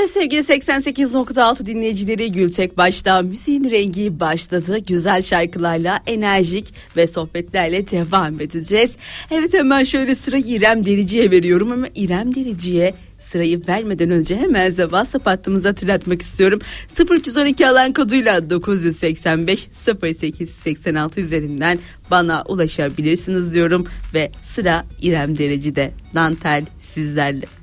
Evet sevgili 88.6 dinleyicileri, Gültek başta, müziğin rengi başladı. Güzel şarkılarla, enerjik ve sohbetlerle devam edeceğiz. Evet, hemen şöyle sırayı İrem Derici'ye veriyorum ama İrem Derici'ye sırayı vermeden önce hemen size WhatsApp hattımızı hatırlatmak istiyorum. 0312 alan koduyla 985 08 86 üzerinden bana ulaşabilirsiniz diyorum ve sıra İrem Derici'de. Dantel sizlerle.